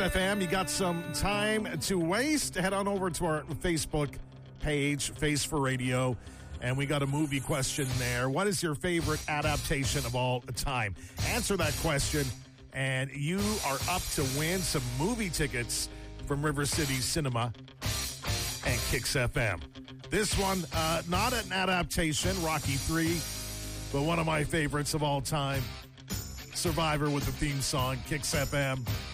FM, you got some time to waste? Head on over to our Facebook page, Face for Radio, and we got a movie question there. What is your favorite adaptation of all time? Answer that question, and you are up to win some movie tickets from River City Cinema and Kicks FM. This one, not an adaptation, Rocky 3, but one of my favorites of all time, Survivor with the theme song, Kicks FM.